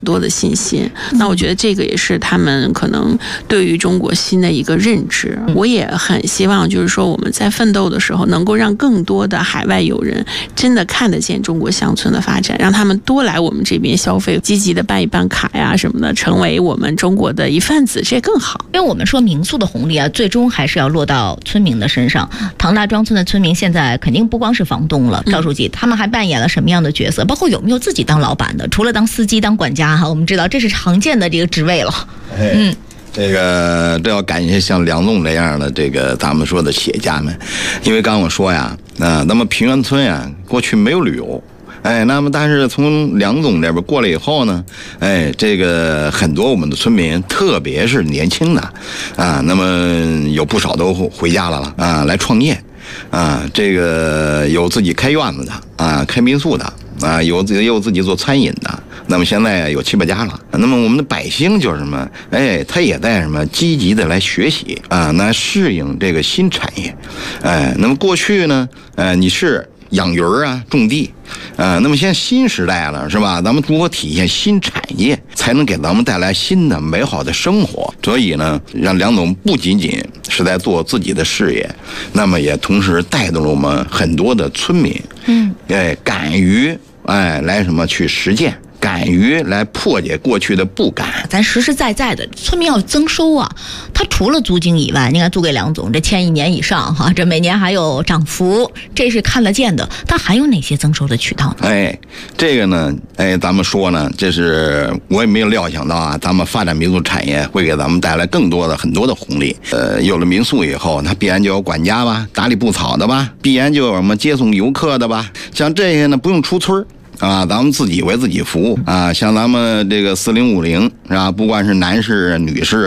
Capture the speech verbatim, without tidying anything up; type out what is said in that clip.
多的信心。那我觉得这个也是他们可能对于中国新的一个认知。我也很希望就是说我们在奋斗的时候能够让更多的海外友人真的看得见中国乡村的发展，让他们多来我们这边消费，积极的办一办卡呀什么的，成为我们中国的一份子，这更好。 因为我们说民宿的红利啊，最终还是要落到村民的身上。唐大庄村的村民现在肯定不光是房东了，赵书记，他们还扮演了什么样的角色？包括有没有自己当老板的？除了当司机、当管家哈，我们知道这是常见的这个职位了。嗯， 这个这要感谢像梁总这样的这个咱们说的企业家们，因为刚刚我说呀，啊、呃，那么平原村呀，过去没有旅游。哎，那么但是从梁总这边过来以后呢，哎，这个很多我们的村民，特别是年轻的，啊，那么有不少都回家了了啊，来创业，啊，这个有自己开院子的啊，开民宿的啊，有自己有自己做餐饮的，那么现在有七八家了。那么我们的百姓就是什么？哎，他也在什么积极的来学习啊，来适应这个新产业。哎，那么过去呢，呃，你是养鱼啊，种地。呃，那么现在新时代了，是吧？咱们如何体现新产业，才能给咱们带来新的美好的生活？所以呢，让梁总不仅仅是在做自己的事业，那么也同时带动了我们很多的村民，嗯，哎，敢于哎来什么去实践。敢于来破解过去的不敢， 咱实实在在的村民要增收啊！他除了租金以外，你看租给梁总这签一年以上哈，这每年还有涨幅，这是看得见的。他还有哪些增收的渠道呢？ 哎，这个呢，哎，咱们说呢，这是我也没有料想到啊，咱们发展民宿产业会给咱们带来更多的很多的红利。呃，有了民宿以后，它必然就有管家吧，打理布草的吧，必然就有什么接送游客的吧，像这些呢，不用出村啊，咱们自己为自己服务啊，像咱们这个四零五零是吧？不管是男士、女士。